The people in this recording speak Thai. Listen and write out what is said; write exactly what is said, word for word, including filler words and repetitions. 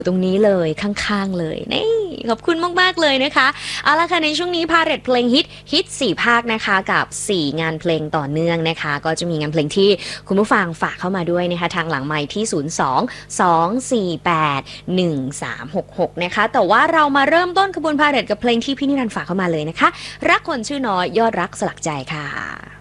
ตรงนี้เลยข้างๆเลยนี่ขอบคุณมากๆเลยนะคะเอาละค่ะในช่วงนี้พาเรตเพลงฮิตฮิตสี่ภาคนะคะกับสี่งานเพลงต่อเนื่องนะคะก็จะมีงานเพลงที่คุณผู้ฟังฝากเข้ามาด้วยนะคะทางหลังไมค์ที่ศูนย์ สอง สอง สี่ แปด หนึ่ง สาม หก หกนะคะแต่ว่าเรามาเริ่มต้นขบวนพาเรตกับเพลงที่พี่นิรันดร์ฝากเข้ามาเลยนะคะรักคนชื่อน้อยยอดรักสลักใจค่ะ